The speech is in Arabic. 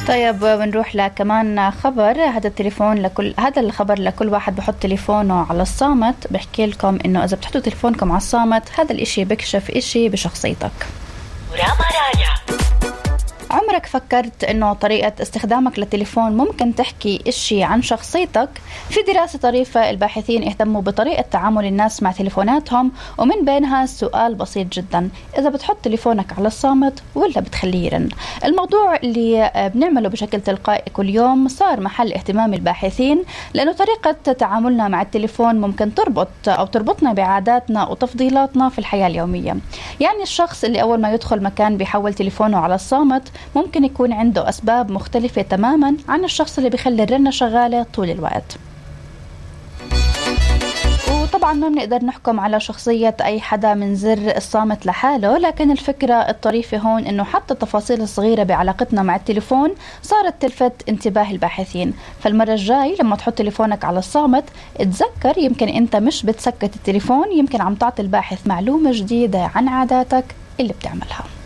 طيب بنروح لكمان خبر. هذا الخبر لكل واحد بحط تليفونه على الصامت. بحكي لكم إنه إذا بتحطوا تليفونكم على الصامت هذا الإشي بكشف إشي بشخصيتك. عمرك فكرت إنه طريقة استخدامك للتليفون ممكن تحكي إشي عن شخصيتك؟ في دراسة طريفة الباحثين اهتموا بطريقة تعامل الناس مع تليفوناتهم، ومن بينها سؤال بسيط جدا: إذا بتحط تليفونك على الصامت ولا بتخليه يرن؟ الموضوع اللي بنعمله بشكل تلقائي كل يوم صار محل اهتمام الباحثين، لأنه طريقة تعاملنا مع التليفون ممكن تربطنا بعاداتنا وتفضيلاتنا في الحياة اليومية. يعني الشخص اللي أول ما يدخل مكان بيحول تليفونه على الصامت ممكن يكون عنده أسباب مختلفة تماما عن الشخص اللي بيخلي الرنة شغالة طول الوقت. وطبعا ما بنقدر نحكم على شخصية أي حدا من زر الصامت لحاله، لكن الفكرة الطريفة هون إنه حتى التفاصيل الصغيرة بعلاقتنا مع التليفون صارت تلفت انتباه الباحثين. فالمرة الجاي لما تحط تليفونك على الصامت اتذكر يمكن أنت مش بتسكت التليفون، يمكن عم تعطي الباحث معلومة جديدة عن عاداتك اللي بتعملها.